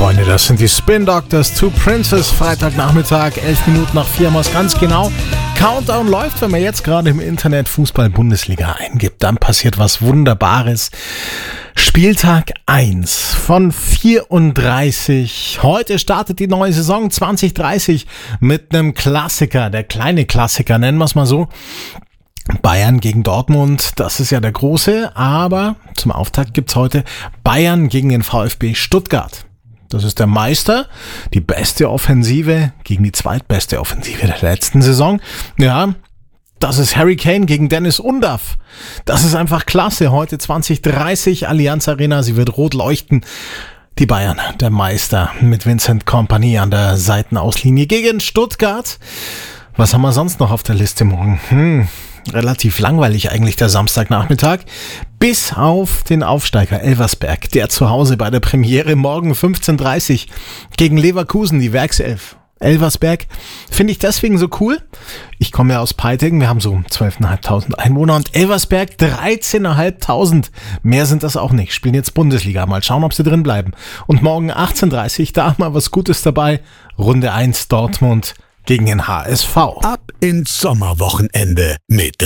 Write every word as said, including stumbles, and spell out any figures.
Freunde, das sind die Spin Doctors, Two Princes, Freitagnachmittag, elf Minuten nach vier, was ganz genau. Countdown läuft, wenn man jetzt gerade im Internet Fußball-Bundesliga eingibt, dann passiert was Wunderbares. Spieltag eins von vierunddreißig. Heute startet die neue Saison zwanzig dreißig mit einem Klassiker, der kleine Klassiker, nennen wir es mal so. Bayern gegen Dortmund, das ist ja der große, aber zum Auftakt gibt's heute Bayern gegen den VfB Stuttgart. Das ist der Meister, die beste Offensive gegen die zweitbeste Offensive der letzten Saison. Ja, das ist Harry Kane gegen Dennis Undaff. Das ist einfach klasse. Heute zwanzig dreißig, Allianz Arena, sie wird rot leuchten. Die Bayern, der Meister mit Vincent Kompany an der Seitenauslinie gegen Stuttgart. Was haben wir sonst noch auf der Liste morgen? Hm, relativ langweilig eigentlich der Samstagnachmittag. Bis auf den Aufsteiger Elversberg, der zu Hause bei der Premiere morgen fünfzehn dreißig gegen Leverkusen, die Werkself. Elversberg finde ich deswegen so cool. Ich komme ja aus Peiting, wir haben so zwölftausendfünfhundert Einwohner und Elversberg dreizehntausendfünfhundert. Mehr sind das auch nicht. Spielen jetzt Bundesliga. Mal schauen, ob sie drin bleiben. Und morgen achtzehn dreißig, da mal was Gutes dabei. Runde eins Dortmund gegen den H S V. Ab ins Sommerwochenende mit